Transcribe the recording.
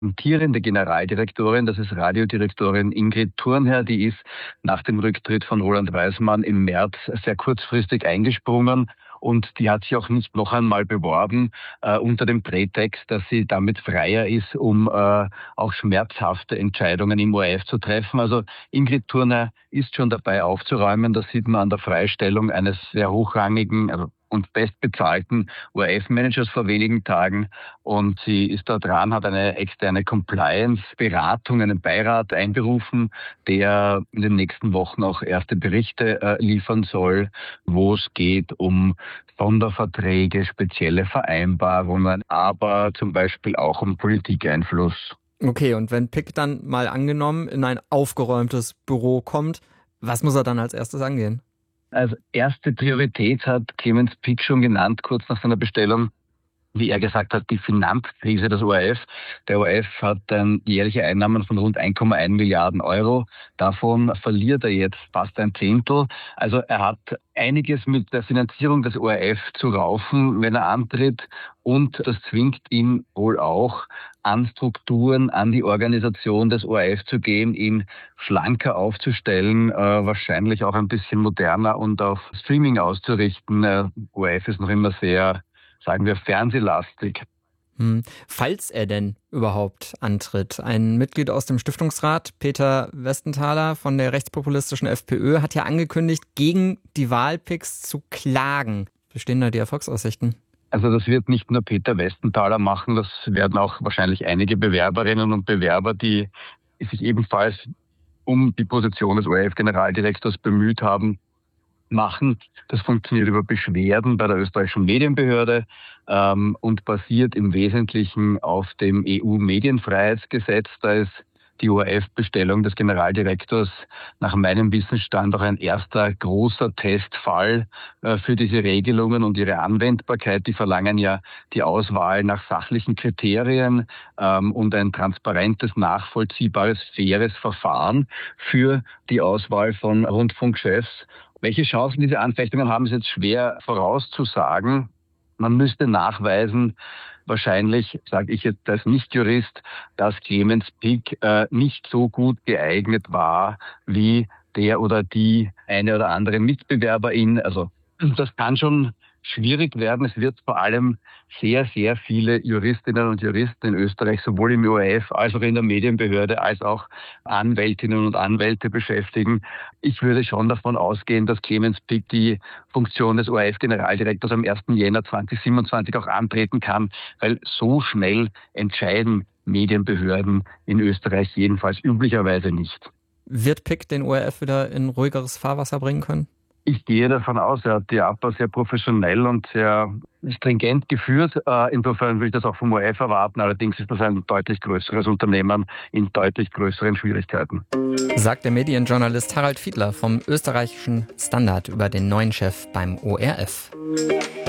amtierende Generaldirektorin, das ist Radiodirektorin Ingrid Thurnherr, die ist nach dem Rücktritt von Roland Weismann im März sehr kurzfristig eingesprungen. Und die hat sich auch nicht noch einmal beworben unter dem Prätext, dass sie damit freier ist, um auch schmerzhafte Entscheidungen im ORF zu treffen. Also Ingrid Thurnherr ist schon dabei aufzuräumen. Das sieht man an der Freistellung eines sehr hochrangigen und bestbezahlten ORF-Managers vor wenigen Tagen. Und sie ist da dran, hat eine externe Compliance-Beratung, einen Beirat einberufen, der in den nächsten Wochen auch erste Berichte liefern soll, wo es geht um Sonderverträge, spezielle Vereinbarungen, aber zum Beispiel auch um Politikeinfluss. Okay, und wenn Pick dann mal angenommen in ein aufgeräumtes Büro kommt, was muss er dann als erstes angehen? Als erste Priorität hat Clemens Pick schon genannt, kurz nach seiner Bestellung, wie er gesagt hat, die Finanzkrise des ORF. Der ORF hat jährliche Einnahmen von rund 1,1 Milliarden Euro. Davon verliert er jetzt fast ein Zehntel. Also er hat einiges mit der Finanzierung des ORF zu raufen, wenn er antritt. Und das zwingt ihn wohl auch, an Strukturen, an die Organisation des ORF zu gehen, ihn schlanker aufzustellen, wahrscheinlich auch ein bisschen moderner und auf Streaming auszurichten. ORF ist noch immer sehr, sagen wir, fernsehlastig. Falls er denn überhaupt antritt. Ein Mitglied aus dem Stiftungsrat, Peter Westenthaler von der rechtspopulistischen FPÖ, hat ja angekündigt, gegen die Wahlpicks zu klagen. Wie stehen da die Erfolgsaussichten? Also das wird nicht nur Peter Westenthaler machen, das werden auch wahrscheinlich einige Bewerberinnen und Bewerber, die sich ebenfalls um die Position des ORF-Generaldirektors bemüht haben, machen. Das funktioniert über Beschwerden bei der österreichischen Medienbehörde und basiert im Wesentlichen auf dem EU-Medienfreiheitsgesetz. Da ist die ORF-Bestellung des Generaldirektors nach meinem Wissensstand auch ein erster großer Testfall für diese Regelungen und ihre Anwendbarkeit. Die verlangen ja die Auswahl nach sachlichen Kriterien und ein transparentes, nachvollziehbares, faires Verfahren für die Auswahl von Rundfunkchefs. Welche Chancen diese Anfechtungen haben, ist jetzt schwer vorauszusagen. Man müsste nachweisen, wahrscheinlich, sage ich jetzt als Nicht-Jurist, dass Clemens Pick nicht so gut geeignet war, wie der oder die eine oder andere Mitbewerberin. Also das kann schon schwierig werden. Es wird vor allem sehr, sehr viele Juristinnen und Juristen in Österreich, sowohl im ORF als auch in der Medienbehörde, als auch Anwältinnen und Anwälte beschäftigen. Ich würde schon davon ausgehen, dass Clemens Pick die Funktion des ORF-Generaldirektors am 1. Jänner 2027 auch antreten kann, weil so schnell entscheiden Medienbehörden in Österreich jedenfalls üblicherweise nicht. Wird Pick den ORF wieder in ruhigeres Fahrwasser bringen können? Ich gehe davon aus, er hat die APA sehr professionell und sehr stringent geführt. Insofern will ich das auch vom ORF erwarten. Allerdings ist das ein deutlich größeres Unternehmen in deutlich größeren Schwierigkeiten. Sagt der Medienjournalist Harald Fiedler vom österreichischen Standard über den neuen Chef beim ORF.